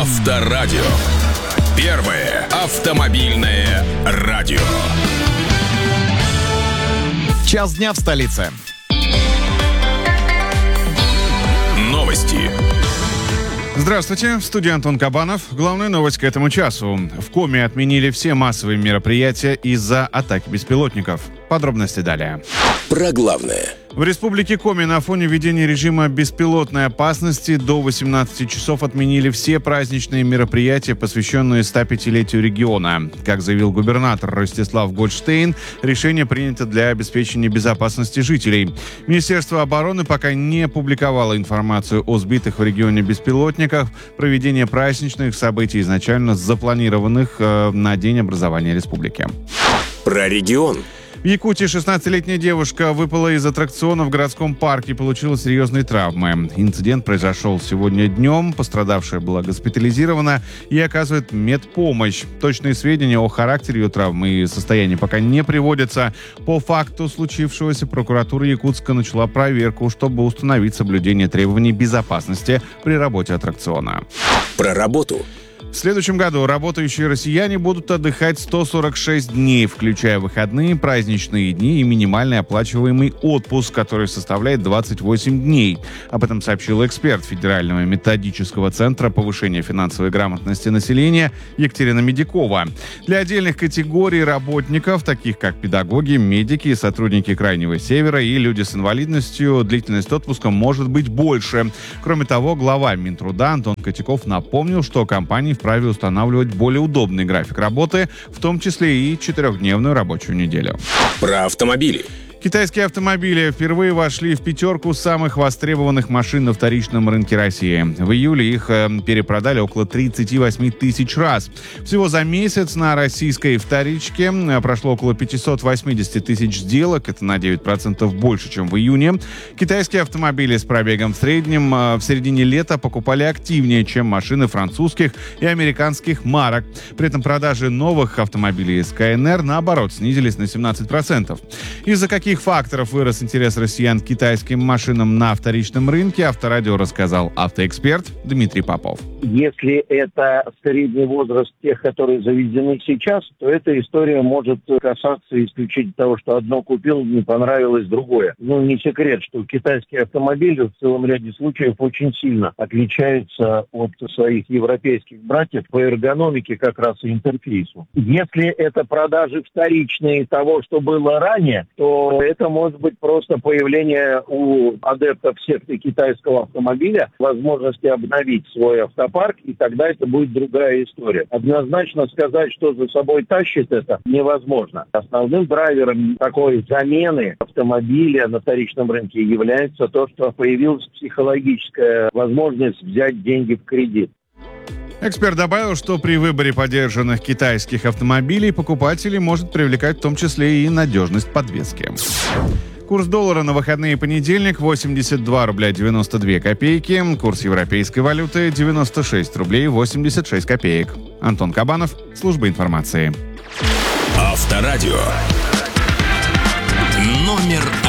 Авторадио. Первое автомобильное радио. Час дня в столице. Новости. Здравствуйте, в студии Антон Кабанов. Главная новость к этому часу. В Коми отменили все массовые мероприятия из-за атаки беспилотников. Подробности далее. Про главное. В республике Коми на фоне введения режима беспилотной опасности до 18 часов отменили все праздничные мероприятия, посвященные 105-летию региона. Как заявил губернатор Ростислав Гольштейн, решение принято для обеспечения безопасности жителей. Министерство обороны пока не публиковало информацию о сбитых в регионе беспилотниках. Проведение праздничных событий изначально запланированных на день образования республики. Про регион. В Якутии 16-летняя девушка выпала из аттракциона в городском парке и получила серьезные травмы. Инцидент произошел сегодня днем. Пострадавшая была госпитализирована и оказывает медпомощь. Точные сведения о характере ее травмы и состоянии пока не приводятся. По факту случившегося прокуратура Якутска начала проверку, чтобы установить соблюдение требований безопасности при работе аттракциона. Про работу. В следующем году работающие россияне будут отдыхать 146 дней, включая выходные, праздничные дни и минимальный оплачиваемый отпуск, который составляет 28 дней. Об этом сообщил эксперт Федерального методического центра повышения финансовой грамотности населения Екатерина Медякова. Для отдельных категорий работников, таких как педагоги, медики, сотрудники Крайнего Севера и люди с инвалидностью, длительность отпуска может быть больше. Кроме того, глава Минтруда Антон Котяков напомнил, что компании вправе устанавливать более удобный график работы, в том числе и 4-дневную рабочую неделю. Про автомобили. Китайские автомобили впервые вошли в пятерку самых востребованных машин на вторичном рынке России. В июле их перепродали около 38 тысяч раз. Всего за месяц на российской вторичке прошло около 580 тысяч сделок. Это на 9% больше, чем в июне. Китайские автомобили с пробегом в среднем в середине лета покупали активнее, чем машины французских и американских марок. При этом продажи новых автомобилей Skyner, наоборот, снизились на 17%. Из-за каких факторов вырос интерес россиян к китайским машинам на вторичном рынке, Авторадио рассказал автоэксперт Дмитрий Попов. Если это средний возраст тех, которые заведены сейчас, то эта история может касаться исключительно того, что одно купил, не понравилось другое. Не секрет, что китайские автомобили в целом ряде случаев очень сильно отличаются от своих европейских братьев по эргономике как раз и интерфейсу. Если это продажи вторичные того, что было ранее, то это может быть просто появление у адептов секты китайского автомобиля возможности обновить свой автопарк, и тогда это будет другая история. Однозначно сказать, что за собой тащит это, невозможно. Основным драйвером такой замены автомобиля на вторичном рынке является то, что появилась психологическая возможность взять деньги в кредит. Эксперт добавил, что при выборе подержанных китайских автомобилей покупателей может привлекать в том числе и надежность подвески. Курс доллара на выходные понедельник 82 рубля 92 копейки. Курс европейской валюты 96 рублей 86 копеек. Антон Кабанов, служба информации. Авторадио. Номер